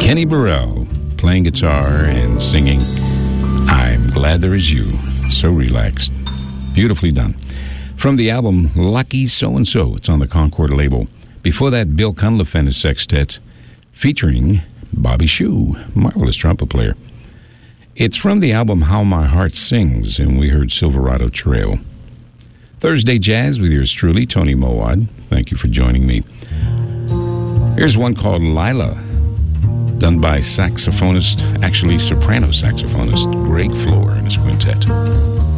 Kenny Burrell playing guitar and singing I'm Glad There Is You. So relaxed. Beautifully done. From the album Lucky So-and-So, it's on the Concord label. Before that, Bill Cunliffe and his sextet featuring Bobby Shue, marvelous trumpet player. It's from the album How My Heart Sings, and we heard Silverado Trail. Thursday Jazz with yours truly, Tony Mowad. Thank you for joining me. Here's one called Lila, done by saxophonist, actually soprano saxophonist, Greg Floor and his quintet.